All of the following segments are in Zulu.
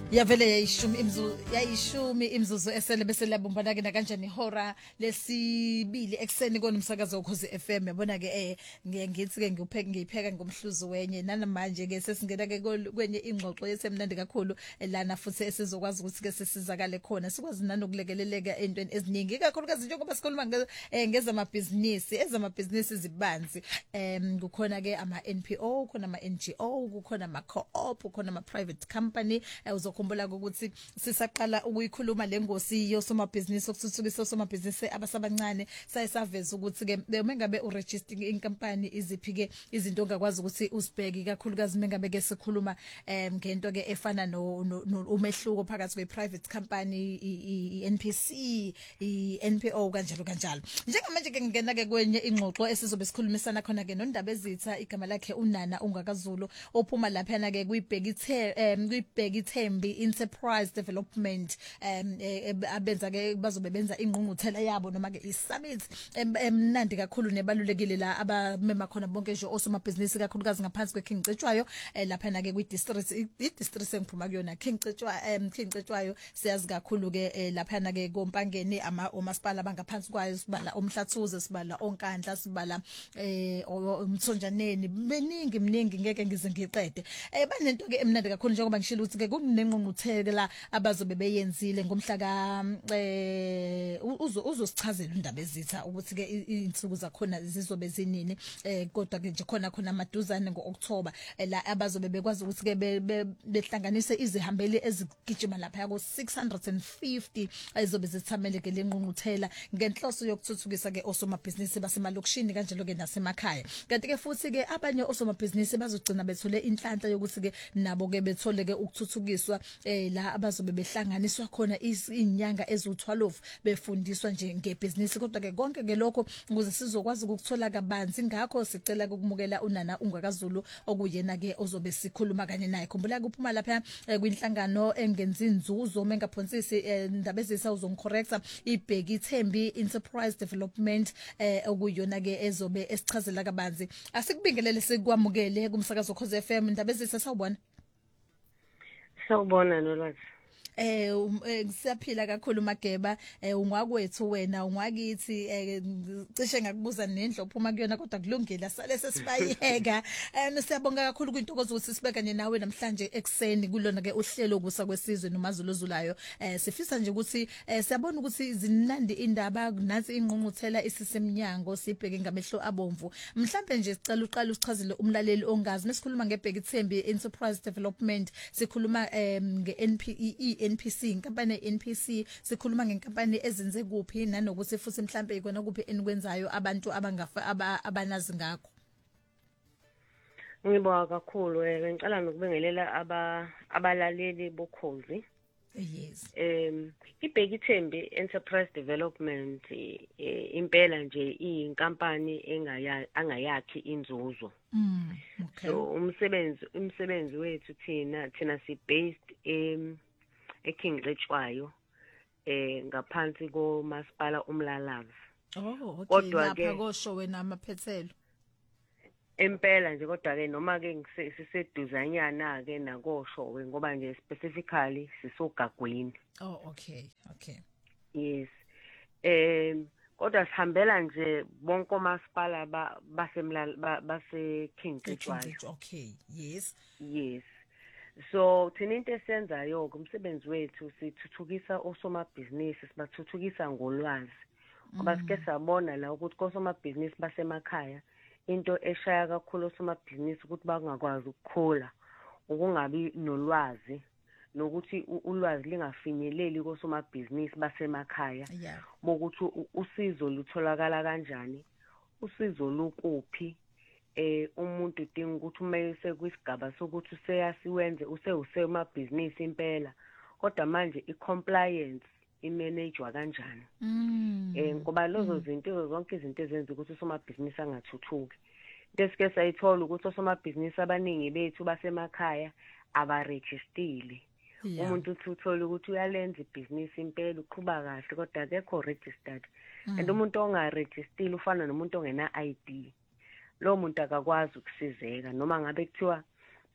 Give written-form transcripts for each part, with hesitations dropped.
Yavele yayishumi imzuzu esele bese labumbana ke kanjani ihora lesibili ekseni konomsakazo ukhozi FM yabona ke ngithi ke ngiyipheka ngomhluzu wenye nanamanje ke sesingena ke kwenye ingxoxo yesemnandi kakhulu lana futhi esizokwazi ukuthi ke sisizakale khona sikwazi nanokulekeleleka entweni eziningi kakhulukazi njengoba sikhuluma ngezamabhizinisi zibanzi kukhona ke ama NPO kukhona ama NGO kukhona ama co-op kukhona ama private company uzokhumbula ukuthi sisaqala ukuyikhuluma lengosi yosomabhizinisi okuthuthukisa osomabhizinisi abasabancane sayisaveza ukuthi ke mengabe uregistering inkampani iziphi ke izinto ongakwazi ukuthi usibheke kakhulukazi mengabe ke sikhuluma ngento ke efana no umehluko phakathi kwe private company iNPC iNPO kanjalo njengamanje ke ngena ke kwenye ingxoxo esizobe sikhulumisana khona ke nondaba ezitha igama lakhe uNana uNgakaZulu ophuma lapha na ke kuyibhekithembi enterprise development abenza ke bazobe benza ingqungquthela yabo noma ke i-summit emnandi kakhulu nebalulekile la abamema khona bonke nje osomabhizinisi kakhulukazi ngaphansi kweKing Cetshwayo lapha na ke i-district engiphuma kuyona King Cetshwayo siyazi kakhulu ke lapha na ke kompangeni omasipala bangaphansi kwayo sibala omhlathuze sibala onkandla sibala umthonjaneni miningi ngeke ngize ngiqede banento ke emnandi kakhulu njengoba ngishilo ukuthi ke kunengqungquthela abazobe beyenzile ngomhla ka uzosichazela indaba ezitha ukuthi ke insuku zakhona zizobe zinini kodwa ke nje khona amaduzane ngoOctober la abazobe bekwazi ukuthi ke behlanganise izihambeli ezigijima lapha ko 650 ezobe zithamele ke lenqungquthela ngenhloso yokuthuthukisa ke osomabhizinisi basemalokishini kanjalo ke nasemakhaya kanti ke futhi ke abanye osomabhizinisi bazogcina bethole inhlanhla yokuthi ke nabo ke bethole ke ukuthuthukiswa la abazobe behlanganiswa khona izinyanga ezu12 befundiswa nje ngebhizinisi kodwa ke konke ke lokho ukuze sizokwazi ukuthola kabanzi ngakho sicela ukumukela uNana uNgakaZulu okuyena ke ozobe sikhuluma kanye naye khumbula kuphuma lapha kwinhlangano engenza inzuzo mengaphonsisi indaba ezisa uzongicorrecta ibhekithembi enterprise development okuyona ke ezobe esichazela kabanzi asikubingelele sikwamukele kumsakazo Khoze FM indaba ezisa sawubona Sawubona nolwazi ngisaphila kakhulu Mageba ungwakwethu wena ungwakithi cishe ngakubuza nendlo phuma kuyona kodwa kulungile sale sesibayeka siyabonga kakhulu kwintokozo ukuthi sibeka nawe namhlanje ekseni kulona ke uhlelo kusa kwesizwe nomazuluzulayo sifisa nje ukuthi siyabona ukuthi zinandi indaba nansi ingqungquthela isisemnyango sibheke ngamehlo abomvu mhlambe nje sicela uqala usichazele umlaleli ongazi mesikhuluma ngebhekithembi enterprise development sikhuluma NPC inkampani NPC sikhuluma ngenkampani ezenze kuphi nanokuthi futhi mhlambe ikona kuphi enikwenzayo abantu abanazi ngakho Ngibonga kakhulu ngicela nokubengelela abalaleli bokhozi yes ibhekithembi enterprise development impela nje iyinkampani angayakhi inzuzo okay so umsebenzi wethu thina si based eKing Cetshwayo ngaphansi komasipala uMlalazi okay kodwa ke lapha kosho wena amaphethelo impela nje kodwa ke noma ke siseduzanyana ke nakoshowe ngoba nje specifically sisogagwini okay yes kodwa sihambela nje bonke omasipala base King Cetshwayo okay yes so thina into esenzayo umsebenzi wethu sithuthukisa osomabhizinisi sibathuthukisa ngolwazi ngoba sike sabona la ukuthi osomabhizinisi basemakhaya into eshaya kakhulu osomabhizinisi ukuthi bangakwazi ukukhula ukungabi nolwazi nokuthi ulwazi lingafinyeleli kosomabhizinisi basemakhaya bokuthi usizo lutholakala kanjani usizo lukuphi umuntu udinga ukuthi umayise kwisigaba sokuthi useyasiwenze usewusemabhizinisi impela kodwa manje icompliance imanagwa kanjani ngoba lozo zinto zonke izinto ezenza ukuthi usomabhizinisi angathuthuki desike sayithola ukuthi osomabhizinisi abaningi bethu basemakhaya abarejistile umuntu uthola ukuthi uyalenza ibhizinisi impela uqhuba kahle kodwa akekho registered and umuntu ongarejistile ufana nomuntu ongena ID lo muntu akakwazi ukusizeka noma ngabe kuthiwa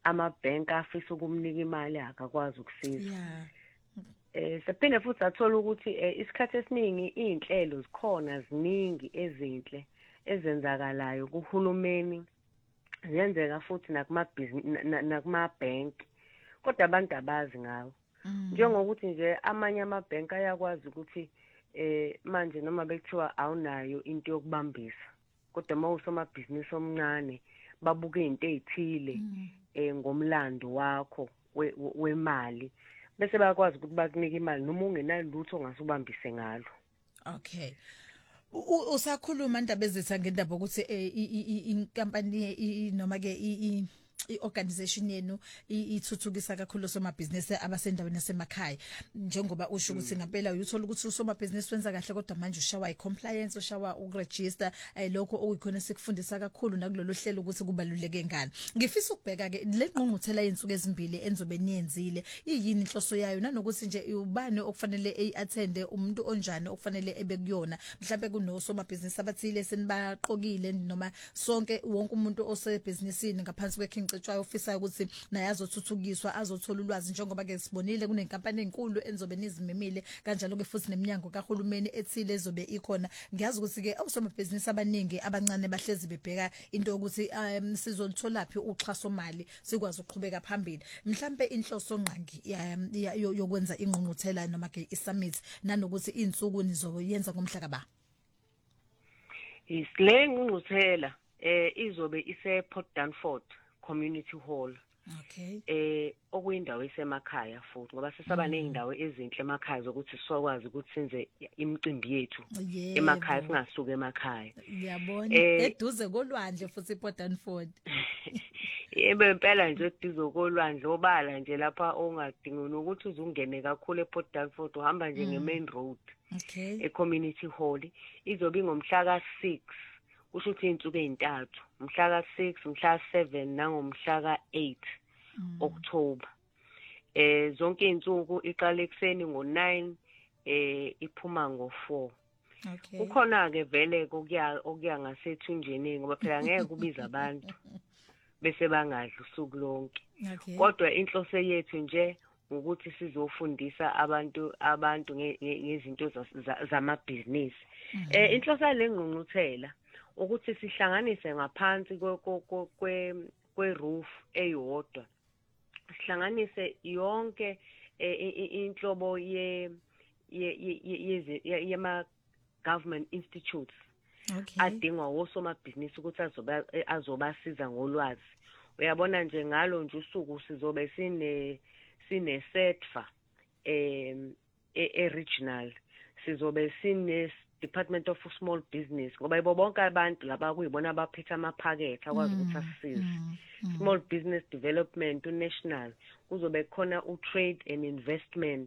amabhenki afisa ukumnika imali akakwazi ukusiza. Siphinde futhi sathola ukuthi isikhathi esiningi inhlelo zikhona ziningi ezinhle ezenzakalayo kuhulumeni ziyenzeka futhi nakumabhenki kodwa abantu abazi ngawo. Njengokuthi nje amanye amabhenki ayakwazi ukuthi manje noma bekuthiwa awunayo into yokubambisa kodwa mawusomabhizinisi omncane babuka izinto ezithile ngomlando wakho wemali bese bayakwazi ukuthi bakunike imali noma ungenalutho ongasubambise ngalo. Okay. Usakhuluma indaba ezitha ngendaba ukuthi inkampani noma ke i-organization yenu ithuthukisa kakhulu somabhizinisi abasendaweni nasemakhaya njengoba usho ukuthi ngempela uyithola ukuthi usomabhizinisi wenza kahle kodwa manje ushawa i-compliance ushawa ukuregister lokho okuyikhona sikufundisa kakhulu nakulolu hlelo ukuthi kubaluleke ngani. Ngifisa ukubheka ke le ngqungquthela yensuku ezimbili enzobe niyenzile yini inhloso yayo nanokuthi nje ubani okufanele attende umuntu onjani okufanele ebe kuyona mhlawumbe kunosomabhizinisi abathile senibaqokile noma sonke wonke umuntu osebhizinisini ngaphansi kweking ofisa ukuthi naye azothuthukiswa azothola ulwazi njengoba ke sibonile kunenkampani ezinkulu enzobe nizimemile kanjalo ke futhi neminyango kahulumeni ethile ezobe ikhona. Ngiyazi ukuthi ke osomabhizinisi abaningi abancane bahlezi bebheka into ukuthi sizolithola phi uxhaso mali sikwazi ukuqhubeka phambili. Mhlambe inhloso nqangi yokwenza ingqungquthela noma ke i-summit nanokuthi insuku nizoyenza ngomhla kaba. Isile ngqungquthela izobe ise Port Danford Community Hall. Okay. Okuyindawo esemakhaya futhi ngoba sesaba nezindawo ezinhle emakhaya zokuthi sokwazi ukuthi senze imicimbi yethu emakhaya singasuka emakhaya. Ngiyabona eduze kolwandle futhi Port Danford. Yebo impela nje eduze kolwandle obala nje lapha ongadingi nokuthi uzungene kakhulu ePort Danford uhamba nje ngemain road. Okay. Community Hall izobe ngomhla ka-6 kusho ukuthi insuku ezintathu umhla ka-6 umhla ka-7 nangomhla ka-8 October. Zonke izinsuku iqala ekseni ngo9 iphuma ngo4. Okay. Kukhona ke vele okuya ngasethunjeni ngoba phela ngeke kubiza abantu bese bangadla usuku lonke. Okay. Kodwa inhloso yethu nje ukuthi sizofundisa abantu ngezinto zamabhizinisi. Inhloso lengqungquthela ukuthi sihlanganise ngaphansi kwe-roof eyodwa sihlanganise yonke inhlobo yema government institutes adingwa wosomabhizinisi ukuthi azobasiza ngolwazi. Uyabona nje ngalo nje usuku sizobe sine setfa regional sizobe sine Department of Small Business ngoba ibo bonke abantu laba kuyibona abaphethe amaphakethe akwazi ukuthi asisize. Small Business Development National kuzobe khona uTrade and Investment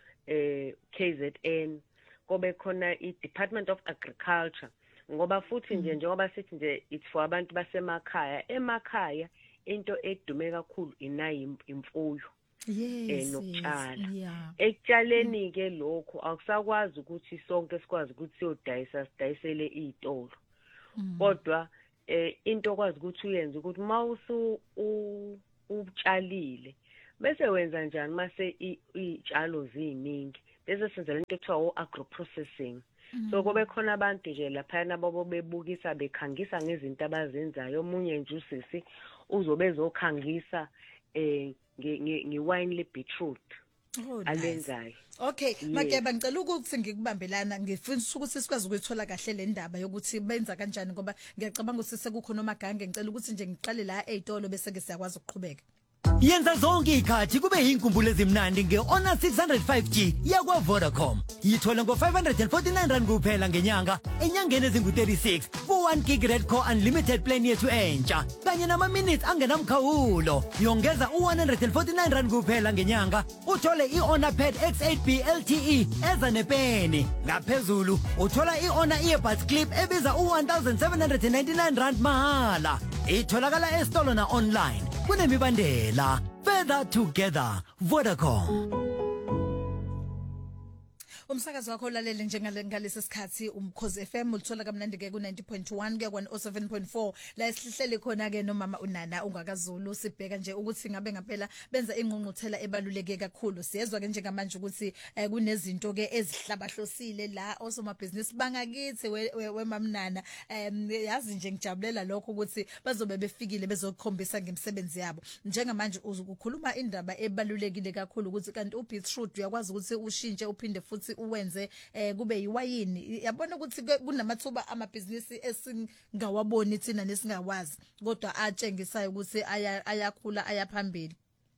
KZN kobe khona iDepartment of Agriculture ngoba futhi njengoba sithi nje it's for abantu emakhaya into edume kakhulu inayi imfuyo. Nokutshala ekutshaleni ke lokho akusakwazi ukuthi sonke sikwazi ukuthi sidayisele izitolo kodwa into okwazi ukuthi uyenze ukuthi mawusu utshalile bese wenza njani mase izitshalo ziningi bese senzela into ekuthiwa agro processing. So kube khona abantu nje lapha nabo bebukisa bekhangisa ngezinto abazenzayo omunye nje usisi uzobe ezokhangisa nge-wine le-beetroot alenzayo. Okay, Makeba ngicela ukuthi ngikubambelana ngifisa ukuthi sikwazi ukuyithola kahle le ndaba yokuthi benza kanjani ngoba ngiyacabanga ukuthi sekukhona amagange ngicela ukuthi nje ngiqale la ezitolo bese ke siyakwazi ukuqhubeka. Yenza zonke ikhathi kube yinkumbulo ezimnandi nge-Honor 605G yakwa Vodacom. Yithola ngo549 rand kuphela ngenyanga enyangeni ezingu36 ku1 gig red core unlimited plan yethu entsha kanye nama minutes angenamkhawulo. Yongeza u149 rand kuphela ngenyanga uthole i-Honor Pad X8B LTE eza nepeni. Ngaphezulu uthola i-Honor earbuds clip ebiza u1799 rand mahala. Itholakala esitolo na online. Kunemibandela. Further together. Vodacom. Umsakazo wakho ulalele ngalesi sikhathi Umkhosi FM ulithola kamnandi ke ku 90.1 kuya ku 07.4 la esihlele khona ke nomama uNana ungakaZulu sibheka nje ukuthi ngabe ngaphela benza ingqungquthela ebaluleke kakhulu siyezwa ke njengamanje ukuthi kunezinto ke ezihlabahlosile la osomabhizinisi bangakithi wemamnana yazi nje ngijabulela lokho ukuthi bazobe befikile bezokhombisa ngemisebenzi yabo njengamanje ukukhuluma indaba ebalulekile kakhulu ukuthi kanti ubeetroot uyakwazi ukuthi ushintshe uphinde futhi uwenze kube yiwayini yabona ukuthi kunamathuba amabhizinisi esingawaboni thina nesingawazi kodwa atshengisayo ukuthi ayakhula ayaphambili.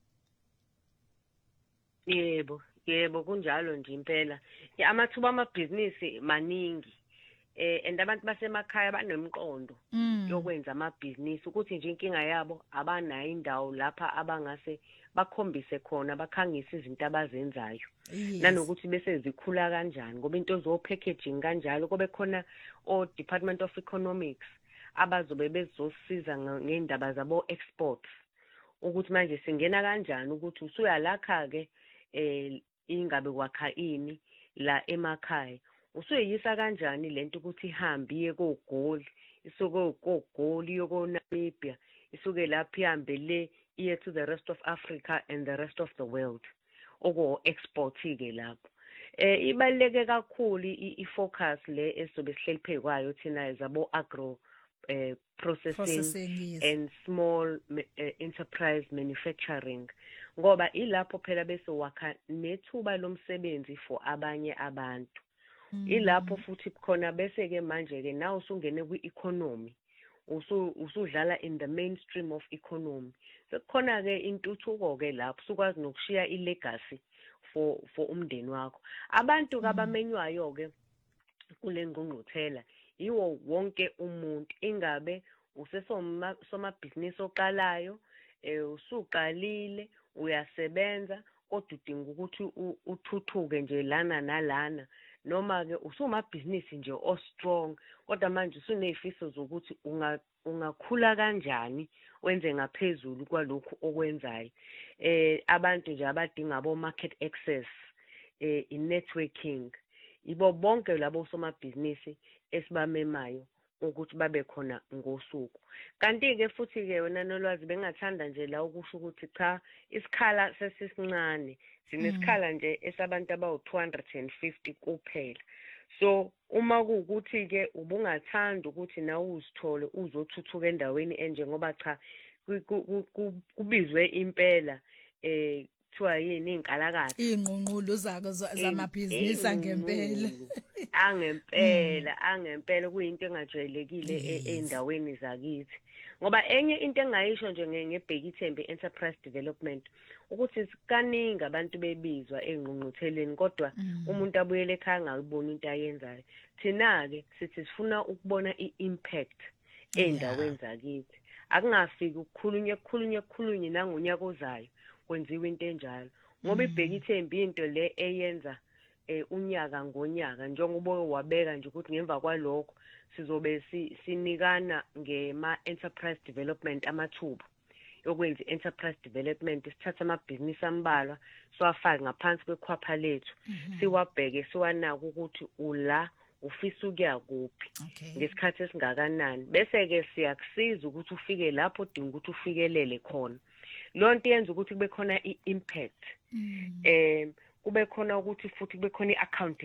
Yebo kunjalo nje impela amathuba amabhizinisi maningi and abantu basemakhaya banemqondo yokwenza amabhizinisi ukuthi nje inkinga yabo abanayo indawo lapha abangase bakhombise khona bakhangisa izinto abazenzayo nanokuthi bese zikhula kanjani ngoba into zo packaging kanjalo kube khona o Department of Economics abazobe bezosiza ngendaba zabo exports ukuthi manje singena kanjani ukuthi usuyalakha ke ingabe kwakha ini la emakhaya usuyisa kanjani lento ukuthi ihambe iye koGoli isuke koGoli yoko Namibia isuke lapha ihambe le iye to the rest of Africa and the rest of the world oko export ke lapho ibaleke kakhulu ifocus le esobe sihleli phekwayo thina zabo agro processing yes. And small enterprise manufacturing ngoba ilapho phela bese wakha nethuba lomsebenzi for abanye abantu ilapho futhi khona bese ke manje ke nawe usungene kwi-economy usudlala in the mainstream of economy sekukhona ke intuthuko ke lapho sukwazi nokushiya ilegacy for umndeni wakho abantu abamenywayo ke kule ngqungquthela yiwo wonke umuntu ingabe usesomabhizinisi oqalayo usuqalile uyasebenza kodwa udinga ukuthi uthuthuke nje lana nalana noma ke usumabhizinisi nje o strong kodwa manje usunezifiso zokuthi ungakhula kanjani wenze ngaphezulu kwalokho okwenzayo abantu nje abadinga abo market access networking ibo bonke labo somabhizinisi esibamemayo ukuthi babe khona ngosuku kanti ke futhi ke wena nolwazi bengathanda nje la ukusho ukuthi cha isikhala sesisincane sinesikhala nje esabantu abawu 250 kuphela so uma kuukuthi ke ubungathanda ukuthi nawe uzithole uzothuthuka endaweni enje ngoba cha kubizwe impela kuthiwa yini inkalakatha ingqungqulo zako zamabhizinisi angempela kuyinto engajwayelekile endaweni zakithi ngoba enye into engayisho nje ngebhekithembe enterprise development ukuthi sikaningi abantu bebizwa engqungqutheleni kodwa umuntu abuyele ekhaya angayibona into ayenzayo thina ke sithi sifuna ukubona iimpact endaweni zakithi akungafiki ukukhulunywe nangonyaka ozayo kwenziwe into enjalo ngoba ibhekithembe into le eyenza unyaka ngonyaka njengoba wabeka nje ukuthi ngemva kwalokho sizobe sinikana ngema enterprise development amathuba yokwenza enterprise development sithatha amabhizinisi ambalwa siwafake ngaphansi kwekhwapha lethu siwabheke siwanaka ukuthi ula ufisa ukuya kuphi ngesikhathi esingakanani bese ke siyakusiza ukuthi ufike lapho udinga ukuthi ufikelele khona lonto yenza ukuthi kube khona iimpact kube khona ukuthi futhi kube khona iaccount